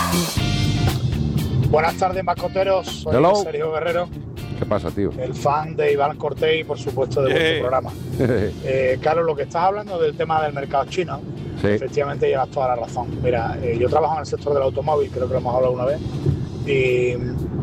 Buenas tardes, mascoteros. Soy Sergio Guerrero. ¿Qué pasa, tío? El fan de Iván Cortés y, por supuesto, de vuestro programa. Carlos, lo que estás hablando del tema del mercado chino, sí, efectivamente llevas toda la razón. Mira, yo trabajo en el sector del automóvil, creo que lo hemos hablado una vez, y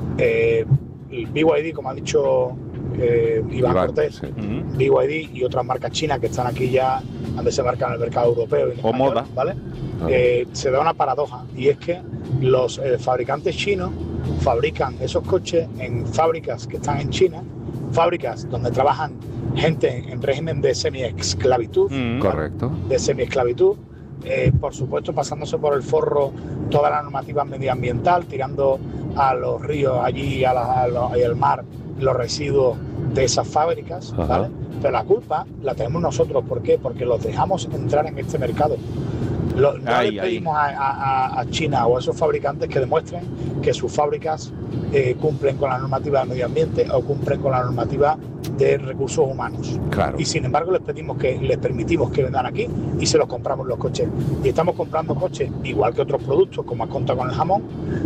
el BYD, como ha dicho Iván Cortés, sí, BYD y otras marcas chinas que están aquí ya, han desembarcado en el mercado europeo y en español, moda, ¿vale? Se da una paradoja, y es que los fabricantes chinos fabrican esos coches en fábricas que están en China, fábricas donde trabajan gente en régimen de semi-esclavitud, correcto, de semi-esclavitud, por supuesto pasándose por el forro toda la normativa medioambiental, tirando a los ríos allí y al mar los residuos de esas fábricas, ¿vale? Pero la culpa la tenemos nosotros. ¿Por qué? Porque los dejamos entrar en este mercado. No le pedimos a China o a esos fabricantes que demuestren que sus fábricas cumplen con la normativa del medio ambiente o cumplen con la normativa de recursos humanos. Claro. Y sin embargo les permitimos que vendan aquí y se los compramos los coches. Y estamos comprando coches igual que otros productos, como has contado con el jamón.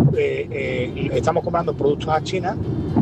Estamos comprando productos a China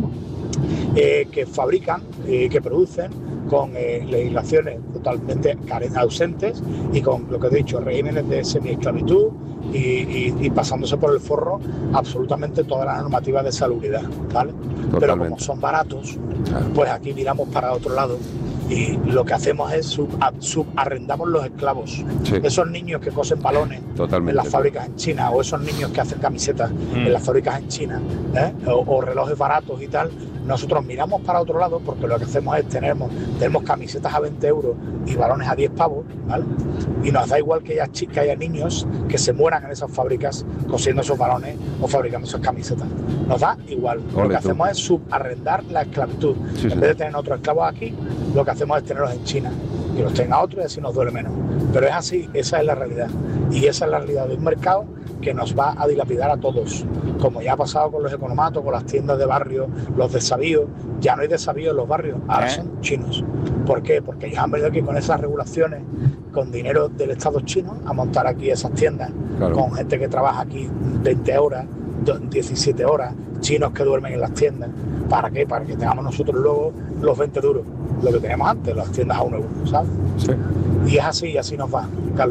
que fabrican, que producen con legislaciones totalmente ausentes y con lo que he dicho, regímenes de semi-esclavitud y pasándose por el forro absolutamente todas las normativas de salubridad, ¿vale? Totalmente. Pero como son baratos, pues aquí miramos para otro lado y lo que hacemos es subarrendamos los esclavos. Sí. Esos niños que cosen balones en las fábricas en China, o esos niños que hacen camisetas en las fábricas en China, o relojes baratos y tal. Nosotros miramos para otro lado porque lo que hacemos es tenemos camisetas a 20 euros y balones a 10 pavos, ¿vale? Y nos da igual que haya niños que se mueran en esas fábricas cosiendo esos balones o fabricando esas camisetas. Nos da igual. Lo que hacemos es subarrendar la esclavitud. Sí, en vez de tener otros esclavos aquí, lo que hacemos es tenerlos en China. Que los tenga otros y así nos duele menos. Pero es así, esa es la realidad. Y esa es la realidad de un mercado que nos va a dilapidar a todos. Como ya ha pasado con los economatos, con las tiendas de barrio, los desavíos. Ya no hay desavíos en los barrios, ahora son chinos. ¿Por qué? Porque ellos han venido aquí con esas regulaciones, con dinero del Estado chino, a montar aquí esas tiendas, con gente que trabaja aquí 20 horas, 17 horas, chinos que duermen en las tiendas. ¿Para qué? Para que tengamos nosotros luego los 20 duros, lo que teníamos antes, las tiendas a 1 euro, ¿sabes? Sí. Y es así, y así nos va, Carlos.